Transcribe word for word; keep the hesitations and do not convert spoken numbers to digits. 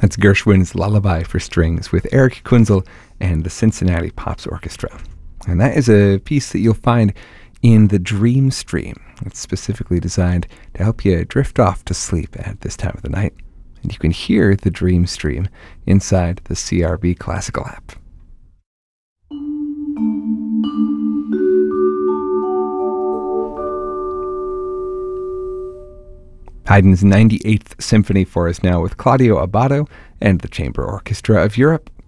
That's Gershwin's Lullaby for Strings with Eric Kunzel and the Cincinnati Pops Orchestra. And that is a piece that you'll find in the Dream Stream. It's specifically designed to help you drift off to sleep at this time of the night. And you can hear the Dream Stream inside the C R B Classical app. Haydn's ninety-eighth Symphony for us now with Claudio Abbado and the Chamber Orchestra of Europe